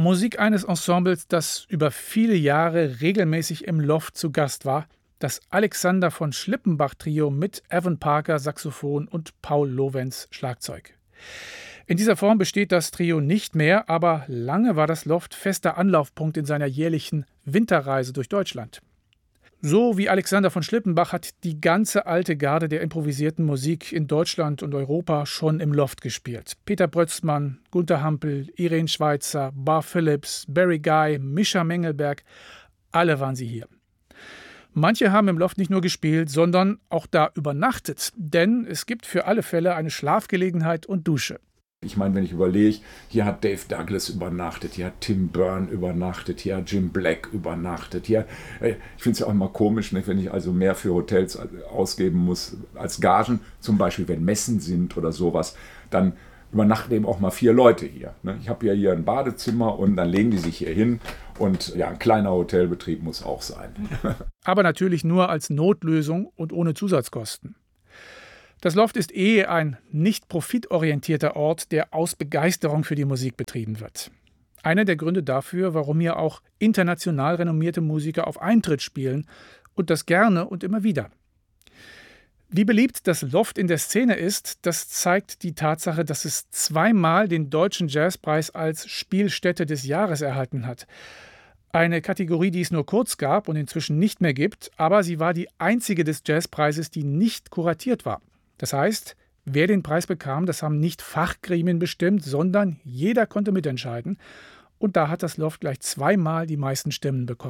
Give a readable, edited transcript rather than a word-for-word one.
Musik eines Ensembles, das über viele Jahre regelmäßig im Loft zu Gast war, das Alexander von Schlippenbach Trio mit Evan Parker Saxophon und Paul Lorenz Schlagzeug. In dieser Form besteht das Trio nicht mehr, aber lange war das Loft fester Anlaufpunkt in seiner jährlichen Winterreise durch Deutschland. So wie Alexander von Schlippenbach hat die ganze alte Garde der improvisierten Musik in Deutschland und Europa schon im Loft gespielt. Peter Brötzmann, Gunther Hampel, Irene Schweitzer, Bar Phillips, Barry Guy, Mischa Mengelberg, alle waren sie hier. Manche haben im Loft nicht nur gespielt, sondern auch da übernachtet, denn es gibt für alle Fälle eine Schlafgelegenheit und Dusche. Ich meine, wenn ich überlege, hier hat Dave Douglas übernachtet, hier hat Tim Byrne übernachtet, hier hat Jim Black übernachtet. Ich finde es ja auch immer komisch, ne, wenn ich also mehr für Hotels ausgeben muss als Gagen, zum Beispiel wenn Messen sind oder sowas, dann übernachten eben auch mal 4 Leute hier. Ne? Ich habe ja hier ein Badezimmer und dann legen die sich hier hin und ja, ein kleiner Hotelbetrieb muss auch sein. Aber natürlich nur als Notlösung und ohne Zusatzkosten. Das Loft ist ein nicht profitorientierter Ort, der aus Begeisterung für die Musik betrieben wird. Einer der Gründe dafür, warum hier auch international renommierte Musiker auf Eintritt spielen und das gerne und immer wieder. Wie beliebt das Loft in der Szene ist, das zeigt die Tatsache, dass es 2-mal den Deutschen Jazzpreis als Spielstätte des Jahres erhalten hat. Eine Kategorie, die es nur kurz gab und inzwischen nicht mehr gibt, aber sie war die einzige des Jazzpreises, die nicht kuratiert war. Das heißt, wer den Preis bekam, das haben nicht Fachgremien bestimmt, sondern jeder konnte mitentscheiden. Und da hat das Loft gleich 2-mal die meisten Stimmen bekommen.